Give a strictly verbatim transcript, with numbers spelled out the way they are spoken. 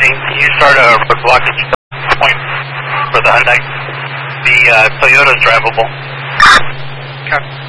landing. Can you start a road blockage point for the Hyundai? The uh, Toyota's drivable. Okay.